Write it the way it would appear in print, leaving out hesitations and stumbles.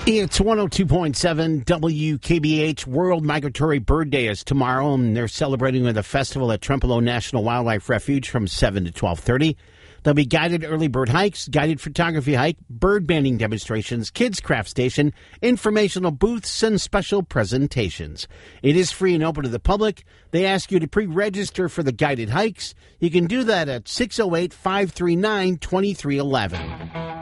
It's 102.7 WKBH. World Migratory Bird Day is tomorrow, and they're celebrating with a festival at Trempealeau National Wildlife Refuge from 7 to 12:30. There'll be guided early bird hikes, guided photography hike, bird banding demonstrations, kids craft station, informational booths, and special presentations. It is free and open to the public. They ask you to pre-register for the guided hikes. You can do that at 608-539-2311.